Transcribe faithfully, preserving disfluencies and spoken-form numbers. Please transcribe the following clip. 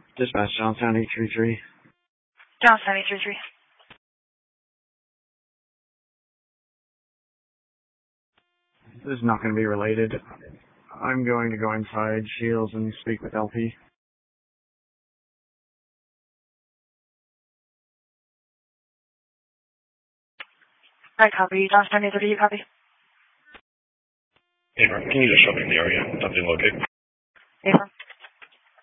Dispatch, Johnstown eight three three. Johnstown eight three three. This is not going to be related. I'm going to go inside Shields and speak with L P. Right, copy. Johnstown eight three three, copy. Hey, Mark, can you just show me in the area? Something located. Hey,